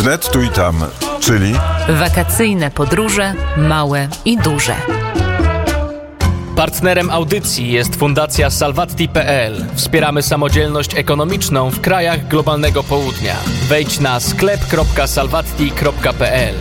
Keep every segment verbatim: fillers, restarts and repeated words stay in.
Wnet tu i tam, czyli wakacyjne podróże, małe i duże. Partnerem audycji jest Fundacja Salvatti kropka pe el. Wspieramy samodzielność ekonomiczną w krajach globalnego południa. Wejdź na sklep kropka salvatti kropka pe el.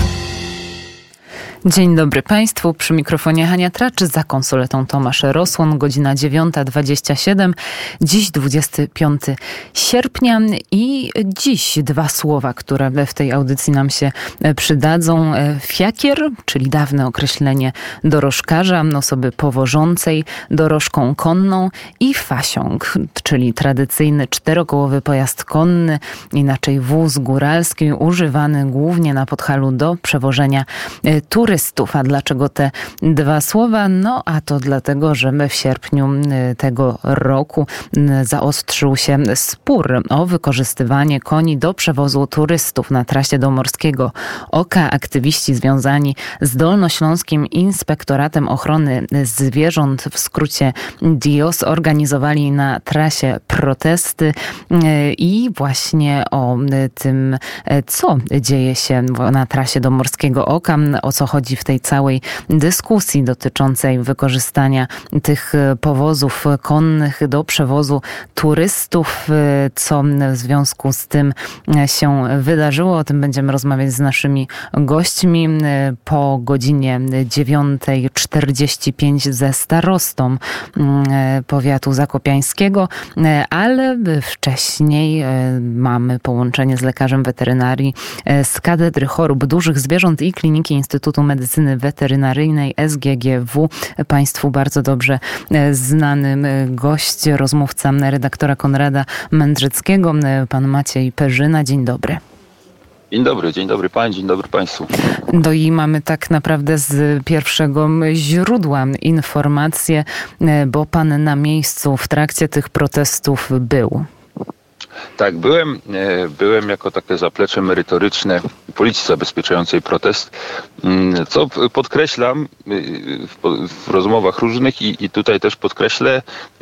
Dzień dobry Państwu, przy mikrofonie Hania Tracz, za konsoletą Tomasz Rosłon, godzina dziewiąta dwadzieścia siedem, dziś dwudziestego piątego sierpnia i dziś dwa słowa, które w tej audycji nam się przydadzą. Fiakier, czyli dawne określenie dorożkarza, osoby powożącej dorożką konną, i fasiąg, czyli tradycyjny czterokołowy pojazd konny, inaczej wóz góralski, używany głównie na Podhalu do przewożenia turystów. A dlaczego te dwa słowa? No a to dlatego, że w sierpniu tego roku zaostrzył się spór o wykorzystywanie koni do przewozu turystów na trasie do Morskiego Oka. Aktywiści związani z Dolnośląskim Inspektoratem Ochrony Zwierząt, w skrócie D I O S, organizowali na trasie protesty i właśnie o tym, co dzieje się na trasie do Morskiego Oka, o co chodzi w tej całej dyskusji dotyczącej wykorzystania tych powozów konnych do przewozu turystów. Co w związku z tym się wydarzyło? O tym będziemy rozmawiać z naszymi gośćmi po godzinie dziewiątej czterdzieści pięć ze starostą powiatu zakopiańskiego, ale wcześniej mamy połączenie z lekarzem weterynarii z Katedry Chorób Dużych Zwierząt i Kliniki Instytutu Medycyny Weterynaryjnej S G G W. Państwu bardzo dobrze znany gość, rozmówca redaktora Konrada Mędrzeckiego, pan Maciej Perzyna. Dzień dobry. Dzień dobry, dzień dobry Pani, dzień dobry Państwu. No i mamy tak naprawdę z pierwszego źródła informacje, bo pan na miejscu w trakcie tych protestów był. Tak, byłem, byłem jako takie zaplecze merytoryczne Policji Zabezpieczającej protest, co podkreślam w, w rozmowach różnych i, i tutaj też podkreślę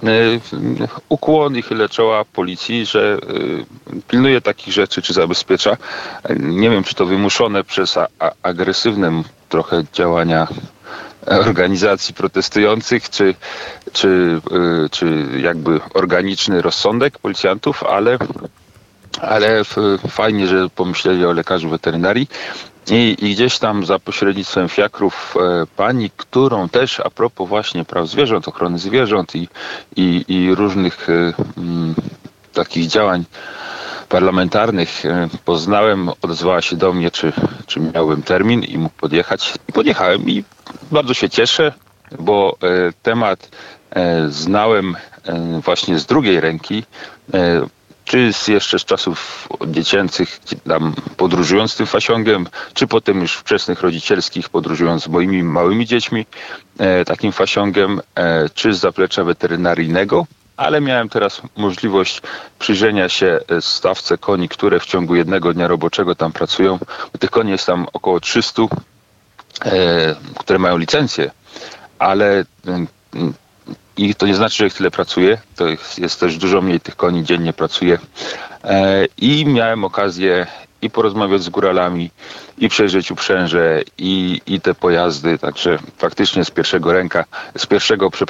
ukłon i chylę czoła policji, że pilnuje takich rzeczy, czy zabezpiecza. Nie wiem, czy to wymuszone przez a, a, agresywne trochę działania organizacji protestujących, czy, czy, czy jakby organiczny rozsądek policjantów, ale, ale fajnie, że pomyśleli o lekarzu weterynarii. I, I gdzieś tam za pośrednictwem fiakrów e, pani, którą też a propos właśnie praw zwierząt, ochrony zwierząt i, i, i różnych e, m, takich działań parlamentarnych e, poznałem, odezwała się do mnie, czy, czy miałem termin i mógł podjechać. I podjechałem i bardzo się cieszę, bo e, temat e, znałem e, właśnie z drugiej ręki, e, czy z jeszcze z czasów dziecięcych, tam podróżując tym fasiągiem, czy potem już wczesnych rodzicielskich, podróżując z moimi małymi dziećmi e, takim fasiągiem, e, czy z zaplecza weterynaryjnego. Ale miałem teraz możliwość przyjrzenia się stawce koni, które w ciągu jednego dnia roboczego tam pracują. Tych koni jest tam około trzysta, e, które mają licencję, ale e, i to nie znaczy, że ich tyle pracuje. To jest, jest też dużo mniej tych koni dziennie pracuje. E, I miałem okazję i porozmawiać z góralami, i przejrzeć uprzęże, i, i te pojazdy. Także faktycznie z pierwszego ręka, z pierwszego,